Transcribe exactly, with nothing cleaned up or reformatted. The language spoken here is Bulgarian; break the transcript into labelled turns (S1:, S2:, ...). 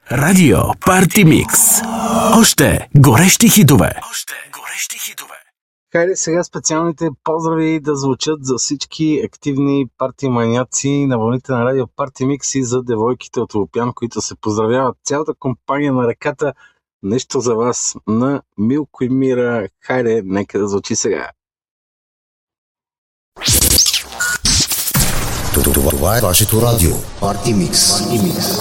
S1: Радио Парти Микс. Още горещи хитове. Още горещи хитове.
S2: Хайде сега специалните поздрави да звучат за всички активни парти маняци на вълните на Радио Парти Микс и за девойките от Лупян, които се поздравяват. Цялата компания на реката. Нещо за вас на Милко и Мира. Хайде, нека да звучи сега.
S3: Това е вашето радио. Парти Микс.